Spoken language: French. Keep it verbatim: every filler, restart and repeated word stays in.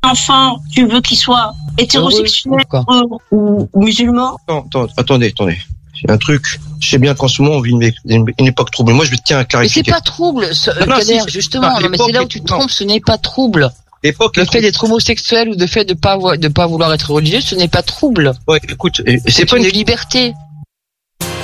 enfant, tu veux qu'il soit hétérosexuel oui, ou, ou musulman? Non, attends, attendez, attendez. C'est un truc. Je sais bien qu'en ce moment, on vit une, une, une époque trouble. Moi, je tiens à clarifier. Mais c'est pas trouble, ce, non, Kader, si, justement. Non, mais c'est là où tu te trompes, ce n'est pas trouble. L'époque, le fait d'être homosexuel ou le fait de pas de pas vouloir être religieux, ce n'est pas trouble. Ouais, écoute, c'est, c'est pas une, une liberté.